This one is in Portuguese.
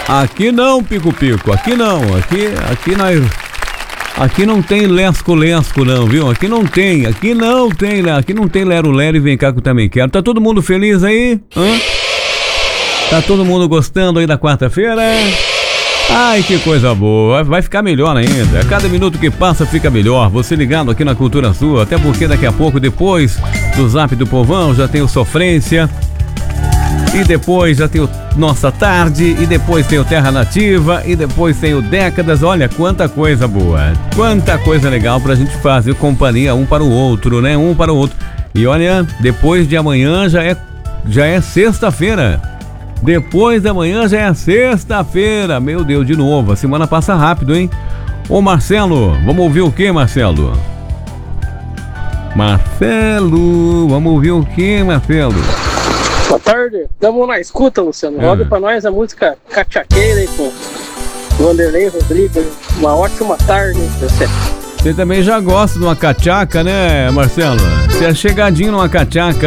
Aqui não, Pico-Pico, aqui não, aqui não tem lesco-lesco não, viu? Aqui não tem lero-lero e vem cá que eu também quero. Tá todo mundo feliz aí? Hã? Tá todo mundo gostando aí da quarta-feira? Ai, que coisa boa, vai ficar melhor ainda. A cada minuto que passa fica melhor. Você ligado aqui na Cultura Sua, até porque daqui a pouco, depois do Zap do Povão, já tem o Sofrência. E depois já tem o Nossa Tarde, e depois tem o Terra Nativa, e depois tem o Décadas. Olha quanta coisa boa, quanta coisa legal pra gente fazer companhia um para o outro, né? Um para o outro. E olha, depois de amanhã já é sexta-feira. Depois da manhã já é sexta-feira. Meu Deus, de novo, a semana passa rápido, hein? Ô Marcelo, vamos ouvir o que, Marcelo? Vamos ouvir o que, Marcelo? Boa tarde, estamos na escuta, Luciano. Roda pra nós a música Cachaqueira aí com Vanderlei Rodrigues. Uma ótima tarde, Você também já gosta de uma cachaca, né, Marcelo? Você é chegadinho numa cachaca,